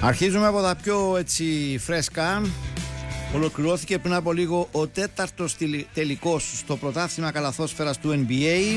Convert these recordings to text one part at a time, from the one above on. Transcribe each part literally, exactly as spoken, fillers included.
Αρχίζουμε από τα πιο έτσι φρέσκα. Ολοκληρώθηκε πριν από λίγο ο τέταρτος τελικός στο πρωτάθλημα καλαθόσφαιρας του N B A.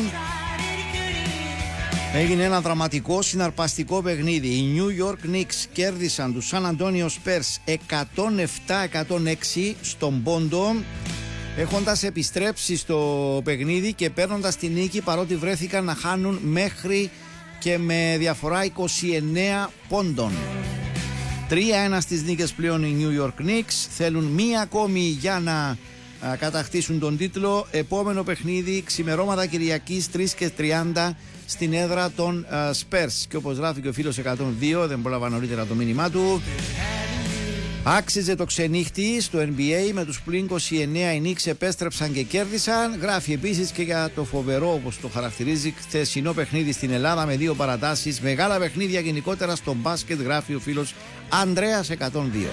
Έγινε ένα δραματικό συναρπαστικό παιχνίδι. Οι New York Knicks κέρδισαν τους San Antonio Spurs εκατόν επτά εκατόν έξι στον πόντο, έχοντας επιστρέψει στο παιχνίδι και παίρνοντας τη νίκη, παρότι βρέθηκαν να χάνουν μέχρι και με διαφορά είκοσι εννέα πόντων. τρία ένα στις νίκες πλέον οι New York Knicks. Θέλουν μία ακόμη για να α, κατακτήσουν τον τίτλο. Επόμενο παιχνίδι ξημερώματα Κυριακής τρεις και τριάντα στην έδρα των α, Spurs. Και όπως γράφει και ο φίλος εκατόν δύο, δεν πρόλαβα νωρίτερα το μήνυμά του, άξιζε το ξενύχτη στο N B A. Με τους πλην είκοσι εννέα οι Knicks επέστρεψαν και κέρδισαν. Γράφει επίσης και για το φοβερό, όπως το χαρακτηρίζει, χθεσινό παιχνίδι στην Ελλάδα με δύο παρατάσεις. Μεγάλα παιχνίδια γενικότερα στο μπάσκετ, γράφει ο φίλος Ανδρέας εκατόν δύο.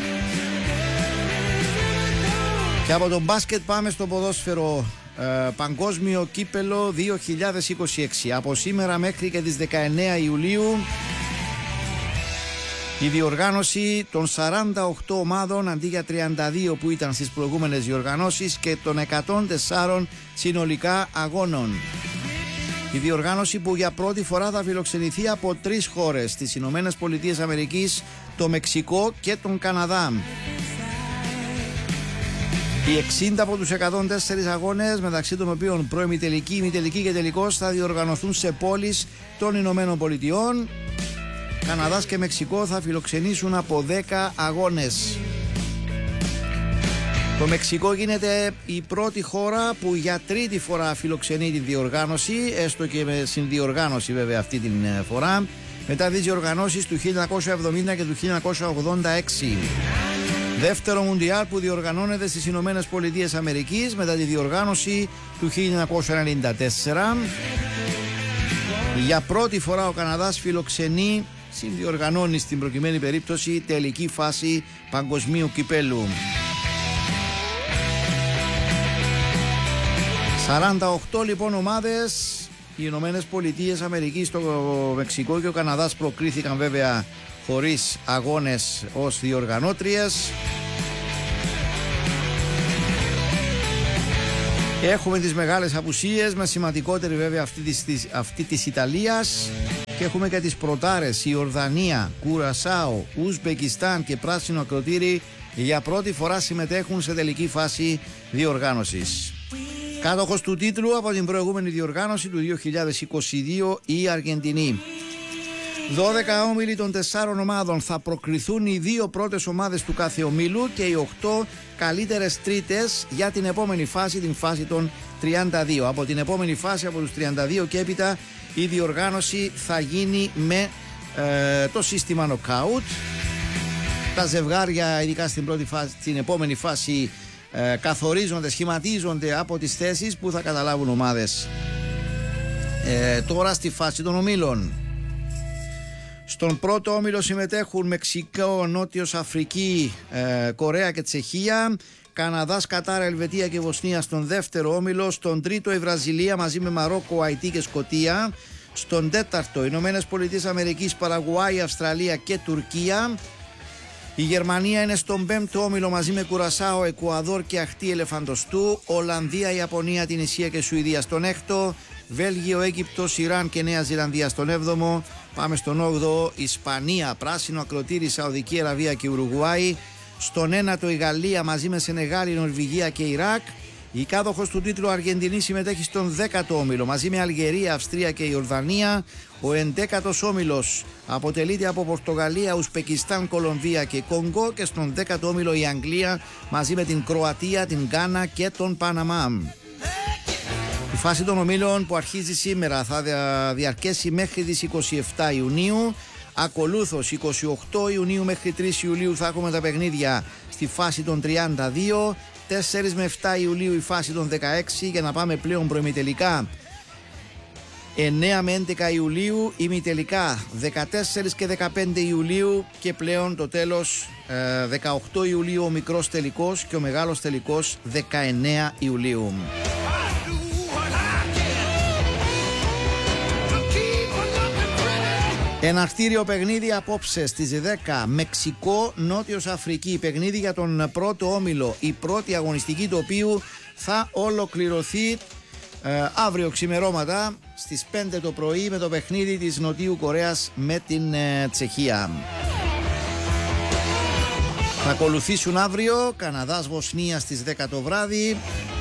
Και από το μπάσκετ πάμε στο ποδόσφαιρο. ε, Παγκόσμιο κύπελο δύο χιλιάδες είκοσι έξι. Από σήμερα μέχρι και τις δεκαεννέα Ιουλίου η διοργάνωση των σαράντα οκτώ ομάδων αντί για τριάντα δύο που ήταν στις προηγούμενες διοργανώσεις και των εκατόν τεσσάρων συνολικά αγώνων. Η διοργάνωση που για πρώτη φορά θα φιλοξενηθεί από τρεις χώρες, τις Ηνωμένες Πολιτείες Αμερικής, το Μεξικό και τον Καναδά. Οι εξήντα από τους εκατόν τέσσερα αγώνες, μεταξύ των οποίων προημιτελική, ημιτελική και τελικός, θα διοργανωθούν σε πόλεις των Ηνωμένων Πολιτειών. Καναδάς και Μεξικό θα φιλοξενήσουν από δέκα αγώνες. Το Μεξικό γίνεται η πρώτη χώρα που για τρίτη φορά φιλοξενεί τη διοργάνωση, έστω και με συνδιοργάνωση βέβαια αυτή την φορά, μετά τις διοργανώσεις του χίλια εννιακόσια εβδομήντα και του χίλια εννιακόσια ογδόντα έξι. Δεύτερο Μουντιάλ που διοργανώνεται στις Ηνωμένες Πολιτείες Αμερικής μετά τη διοργάνωση του χίλια εννιακόσια ενενήντα τέσσερα. Για πρώτη φορά ο Καναδάς φιλοξενεί, συνδιοργανώνει στην προκειμένη περίπτωση, τελική φάση παγκοσμίου κυπέλου. σαράντα οκτώ λοιπόν ομάδες, οι Ηνωμένες Πολιτείες Αμερικής, το Μεξικό και ο Καναδάς προκρίθηκαν βέβαια χωρίς αγώνες ως διοργανώτριες. Έχουμε τις μεγάλες απουσίες, με σημαντικότερη βέβαια αυτή της, της, αυτή της Ιταλίας, και έχουμε και τις πρωτάρες, η Ορδανία, Κουρασάο, Ουσμπεκιστάν και Πράσινο Ακροτήρι για πρώτη φορά συμμετέχουν σε τελική φάση διοργάνωσης. Κάτοχος του τίτλου από την προηγούμενη διοργάνωση του δύο χιλιάδες είκοσι δύο η Αργεντινή. δώδεκα όμιλοι των τεσσάρων ομάδων, θα προκριθούν οι δύο πρώτες ομάδες του κάθε ομίλου και οι οκτώ καλύτερες τρίτες για την επόμενη φάση, την φάση των τριάντα δύο. Από την επόμενη φάση, από τους τριάντα δύο και έπειτα, η διοργάνωση θα γίνει με ε, το σύστημα νοκάουτ. Τα ζευγάρια, ειδικά στην, πρώτη φάση, στην επόμενη φάση, ε, καθορίζονται, σχηματίζονται από τις θέσεις που θα καταλάβουν ομάδες. Ε, τώρα στη φάση των ομίλων. Στον πρώτο όμιλο συμμετέχουν Μεξικό, Νότιος Αφρική, ε, Κορέα και Τσεχία. Καναδάς, Κατάρ, Ελβετία και Βοσνία στον δεύτερο όμιλο. Στον τρίτο η Βραζιλία μαζί με Μαρόκο, Αϊτή και Σκωτία. Στον τέταρτο Ηνωμένες Πολιτείες Αμερικής, Παραγουάη, Αυστραλία και Τουρκία. Η Γερμανία είναι στον πέμπτο όμιλο μαζί με Κουρασάο, Εκουαδόρ και Αχτή Ελεφαντοστού. Ολλανδία, Ιαπωνία, Τινησία και Σουηδία στον έκτο. Βέλγιο, Αίγυπτος, Ιράν και Νέα Ζηλανδία στον έβδομο. Πάμε στον όγδοο, Ισπανία, Πράσινο Ακροτήρι, Σαουδική Αραβία και Ουρουγουάη. Στον ένατο η Γαλλία μαζί με Σενεγάλη, Νορβηγία και Ιράκ. Η κάδοχος του τίτλου Αργεντινή συμμετέχει στον δέκατο όμιλο μαζί με Αλγερία, Αυστρία και Ιορδανία. Ο ενδέκατος όμιλος αποτελείται από Πορτογαλία, Ουσπεκιστάν, Κολομβία και Κόγκο. Και στον δέκατο όμιλο η Αγγλία μαζί με την Κροατία, την Γκάνα και τον Παναμά. Η φάση των ομίλων που αρχίζει σήμερα θα διαρκέσει μέχρι τις είκοσι επτά Ιουνίου. Ακολούθως είκοσι οκτώ Ιουνίου μέχρι τρεις Ιουλίου θα έχουμε τα παιχνίδια στη φάση των τριάντα δύο. τέσσερα με επτά Ιουλίου η φάση των δεκαέξι, για να πάμε πλέον προημιτελικά. εννέα με έντεκα Ιουλίου ημιτελικά, δεκατέσσερα και δεκαπέντε Ιουλίου και πλέον το τέλος, δεκαοκτώ Ιουλίου ο μικρός τελικός και ο μεγάλος τελικός δεκαεννέα Ιουλίου. Εναρκτήριο παιχνίδι απόψε στις δέκα. Μεξικό, Νότιος Αφρική. Παιχνίδι για τον πρώτο όμιλο. Η πρώτη αγωνιστική του οποίου θα ολοκληρωθεί ε, αύριο ξημερώματα στις πέντε το πρωί με το παιχνίδι της Νοτιού Κορέας με την ε, Τσεχία. Θα ακολουθήσουν αύριο Καναδάς Βοσνία στις δέκα το βράδυ.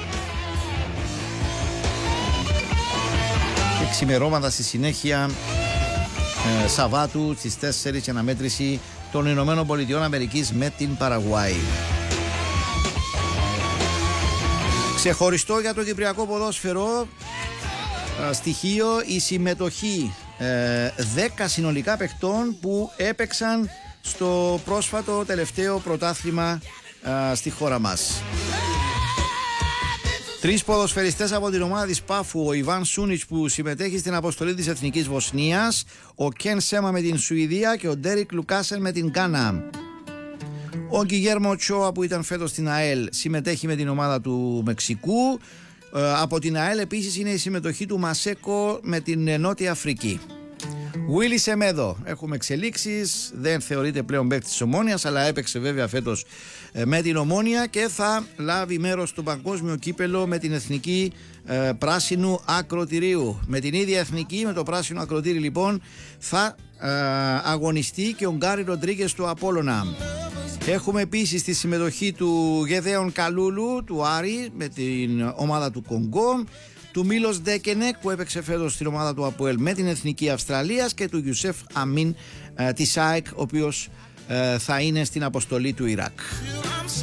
Και ξημερώματα στη συνέχεια ε, Σαββάτου στις τέσσερις η αναμέτρηση των Ηνωμένων Πολιτειών Αμερικής με την Παραγουάη. Ξεχωριστό για το κυπριακό ποδόσφαιρο ε, στοιχείο η συμμετοχή ε, δέκα συνολικά παιχτών που έπαιξαν στο πρόσφατο τελευταίο πρωτάθλημα α, στη χώρα μας. Τρεις ποδοσφαιριστές από την ομάδα της Πάφου, ο Ιβάν Σούνιτς που συμμετέχει στην αποστολή της Εθνικής Βοσνίας, ο Κεν Σέμα με την Σουηδία και ο Ντέρικ Λουκάσεν με την Γκάνα. Ο Γκιγέρμο Τσόα που ήταν φέτος στην ΑΕΛ συμμετέχει με την ομάδα του Μεξικού. Ε, από την ΑΕΛ επίσης είναι η συμμετοχή του Μασέκο με την Νότια Αφρική. Βίλι Σεμέδο, έχουμε εξελίξεις, δεν θεωρείται πλέον παίκτης της Ομόνοιας, αλλά έπαιξε βέβαια φέτος με την Ομόνια και θα λάβει μέρος στο παγκόσμιο κύπελο με την εθνική ε, πράσινου ακροτηρίου. Με την ίδια εθνική, με το πράσινο ακροτήρι λοιπόν, θα ε, αγωνιστεί και ο Γκάρι Ροντρίγκες του Απόλλωνα. Έχουμε επίσης τη συμμετοχή του Γεδέων Καλούλου του Άρη με την ομάδα του Κονγκό, του Μίλος Ντέκενεκ που έπαιξε φέτος στην ομάδα του ΑΠΟΕΛ με την Εθνική Αυστραλίας και του Γιουσέφ Αμίν ε, της ΑΕΚ, ο οποίος ε, θα είναι στην αποστολή του Ιράκ.